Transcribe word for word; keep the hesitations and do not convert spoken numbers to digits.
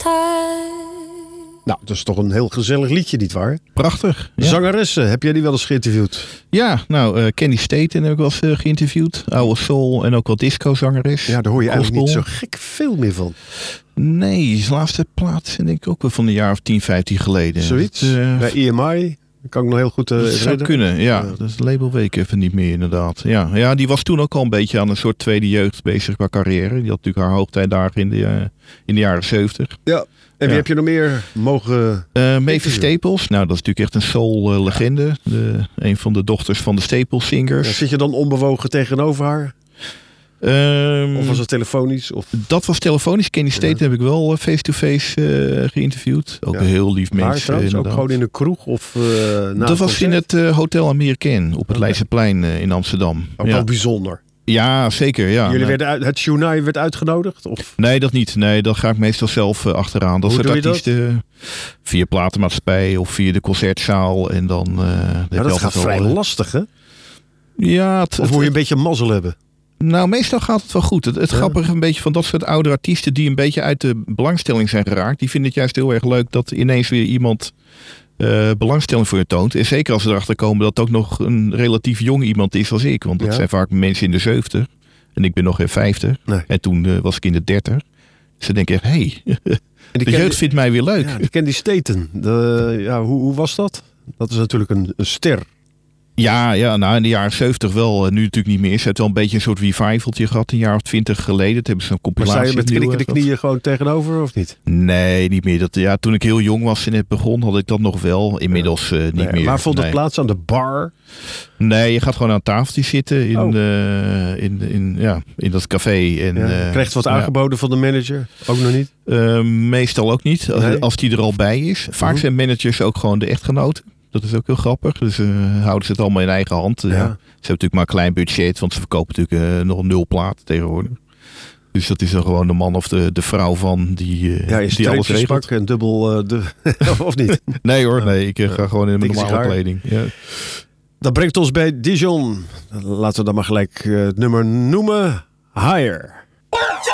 Nou, dat is toch een heel gezellig liedje, nietwaar? Prachtig. Ja. Zangeressen, heb jij die wel eens geïnterviewd? nou, uh, Candy Staten heb ik wel eens uh, geïnterviewd. Oude soul en ook wel disco-zangeres. Ja, daar hoor je Gospel. eigenlijk niet zo gek veel meer van. Nee, zijn laatste plaat denk ik ook wel van een jaar of tien, vijftien geleden. Zoiets? Uh, Bij E M I? Kan ik nog heel goed uh, dat zou kunnen, ja. ja. Dat is het label weet ik even niet meer inderdaad. Ja. ja, die was toen ook al een beetje aan een soort tweede jeugd bezig qua carrière. Die had natuurlijk haar hoogtijdagen in de, uh, in de jaren zeventig. Ja. En wie ja. heb je nog meer mogen... Uh, Mavis Staples. Nou, dat is natuurlijk echt een soul uh, legende. Ja. De, een van de dochters van de Staples Singers. Ja, zit je dan onbewogen tegenover haar? Um, of was het telefonisch? Of? Dat was telefonisch. Kenny Staten ja. heb ik wel face-to-face uh, geïnterviewd. Ook ja. een heel lief mens. Waar trouwens? Ook gewoon in een kroeg? Of, uh, na dat was in het uh, Hotel Americain op het okay. Leidseplein uh, in Amsterdam. Ook ja. wel bijzonder. Ja, zeker. Ja. Jullie werden uit, het journaal werd uitgenodigd? Of? Nee, dat niet. Nee, dat ga ik meestal zelf uh, achteraan. Dat Hoe soort doe artiesten je dat? Via platenmaatschappij of via de concertzaal. En dan, uh, ja, dat gaat vrij al, lastig, hè? Ja. Het, of moet je een beetje mazzel hebben? Nou, meestal gaat het wel goed. Het, het ja. grappige een beetje van dat soort oude artiesten die een beetje uit de belangstelling zijn geraakt. Die vinden het juist heel erg leuk dat ineens weer iemand uh, belangstelling voor je toont. En zeker als ze erachter komen dat het ook nog een relatief jong iemand is als ik. Want dat ja. zijn vaak mensen in de zeventig. En ik ben nog geen vijftig. Nee. En toen uh, was ik in de dertig. Ze denken echt, hé, hey, de jeugd die, vindt mij weer leuk. Ja, ik ken die Staten. De, ja, hoe, hoe was dat? Dat is natuurlijk een, een ster. Ja, ja, nou in de jaren zeventig wel. Nu natuurlijk niet meer. Ze heeft wel een beetje een soort revivaltje gehad. Een jaar of twintig geleden. Dat hebben ze een compilatie. Maar sta je met knikkende knieën gewoon tegenover of niet? Nee, niet meer. Dat, ja, toen ik heel jong was en het begon had ik dat nog wel. Inmiddels uh, niet nee, meer. Waar vond nee. het plaats? Aan de bar? Nee, je gaat gewoon aan tafeltje zitten in, oh. uh, in, in, ja, in dat café. En, ja. uh, Krijgt wat aangeboden ja. van de manager? Ook nog niet? Uh, meestal ook niet. Als, nee. als die er al bij is. Vaak uh-huh. zijn managers ook gewoon de echtgenoten. Dat is ook heel grappig. Dus uh, houden ze het allemaal in eigen hand. Ja. Ja. Ze hebben natuurlijk maar een klein budget. Want ze verkopen natuurlijk uh, nog nul platen tegenwoordig. Dus dat is dan gewoon de man of de, de vrouw van die, uh, ja, is die alles regelt. en dubbel... Uh, de, of niet? Nee hoor, nee. Ik uh, ga gewoon in mijn normale sigaar. kleding. Ja. Dat brengt ons bij Dijon. Laten we dan maar gelijk uh, het nummer noemen. Higher.